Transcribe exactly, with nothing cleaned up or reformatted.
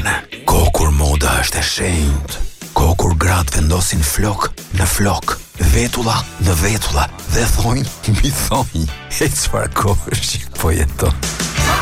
moderne. Kohë kur moda është e shenjtë. Kohë kur gratë vendosin flok në flok, vetulla në vetulla dhe thonjë mbi thonjë. E çfarë kohë është që po jeton?